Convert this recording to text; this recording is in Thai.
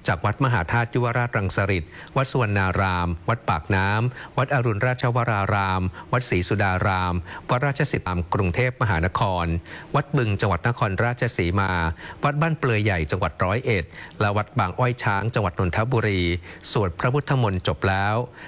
จากวัดมหาธาตุยุวราชรังสฤษฎ์วัดสุวรรณาราม วัดปากน้ำวัดอรุณราชวราราม วัดศรีสุดาราม วัดราชสิทธิ์กรุงเทพมหานครวัดบึงจังหวัดนครราชสีมาวัดบ้านเปลือยใหญ่จังหวัด101และวัดบางอ้อยช้างจังหวัดนนทบุรีสวดพระพุทธมนต์จบแล้ว